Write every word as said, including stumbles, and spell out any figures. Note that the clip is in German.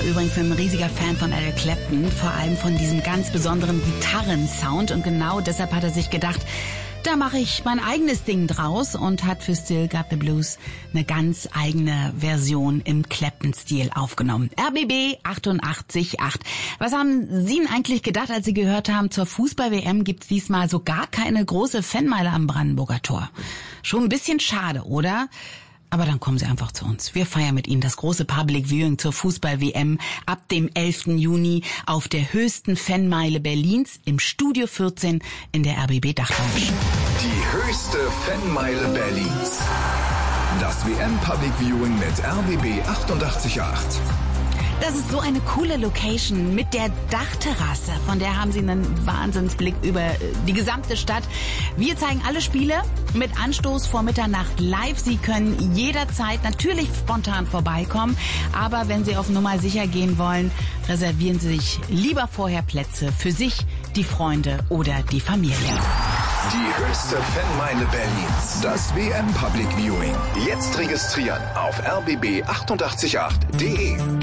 übrigens ein riesiger Fan von Eric Clapton, vor allem von diesem ganz besonderen Gitarrensound. Und genau deshalb hat er sich gedacht, da mache ich mein eigenes Ding draus und hat für Still Got the Blues eine ganz eigene Version im Clapton-Stil aufgenommen. R B B achtundachtzig Komma acht. Was haben Sie denn eigentlich gedacht, als Sie gehört haben, zur Fußball-W M gibt's diesmal so gar keine große Fanmeile am Brandenburger Tor? Schon ein bisschen schade, oder? Aber dann kommen Sie einfach zu uns. Wir feiern mit Ihnen das große Public Viewing zur Fußball-W M ab dem elften Juni auf der höchsten Fanmeile Berlins im Studio vierzehn in der R B B Dachlounge. Die höchste Fanmeile Berlins. Das W M Public Viewing mit R B B achtundachtzig Komma acht. Das ist so eine coole Location mit der Dachterrasse. Von der haben Sie einen Wahnsinnsblick über die gesamte Stadt. Wir zeigen alle Spiele mit Anstoß vor Mitternacht live. Sie können jederzeit natürlich spontan vorbeikommen. Aber wenn Sie auf Nummer sicher gehen wollen, reservieren Sie sich lieber vorher Plätze für sich, die Freunde oder die Familie. Die höchste Fanmeile Berlins. Das W M Public Viewing. Jetzt registrieren auf r b b achtundachtzig Komma acht punkt d e.